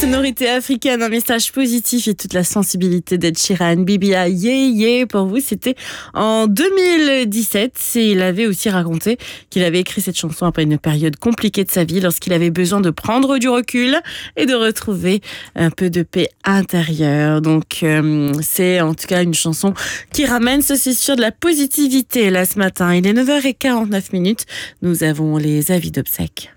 sonorité africaine, un message positif et toute la sensibilité d'Ed Sheeran. Bibia, yeah, yeah, pour vous, c'était en 2017. Et il avait aussi raconté qu'il avait écrit cette chanson après une période compliquée de sa vie, lorsqu'il avait besoin de prendre du recul et de retrouver un peu de paix intérieure. Donc, c'est en tout cas une chanson qui ramène, ceci sûr, de la positivité là ce matin. Il est 9h49. Nous avons les avis d'obsèques.